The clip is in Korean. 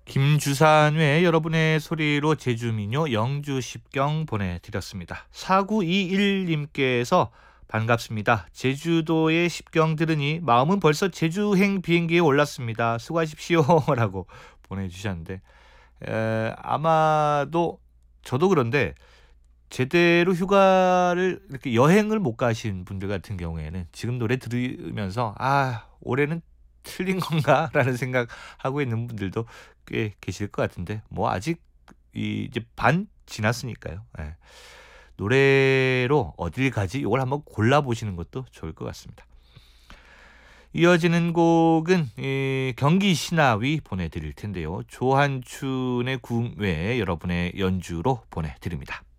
김주산 외 여러분의 소리로 제주민요 영주 십경 보내드렸습니다. 4921님께서 반갑습니다. 제주도의 십경 들으니 마음은 벌써 제주행 비행기에 올랐습니다. 수고하십시오 라고 보내주셨는데 아마도 저도 그런데 제대로 휴가를 이렇게 여행을 못 가신 분들 같은 경우에는 지금 노래 들으면서 올해는 틀린 건가라는 생각하고 있는 분들도 꽤 계실 것 같은데 뭐 아직 이제 반 지났으니까요. 예. 노래로 어딜 가지 이걸 한번 골라보시는 것도 좋을 것 같습니다. 이어지는 곡은 경기 신하위 보내드릴 텐데요. 조한춘의 궁 외에 여러분의 연주로 보내드립니다.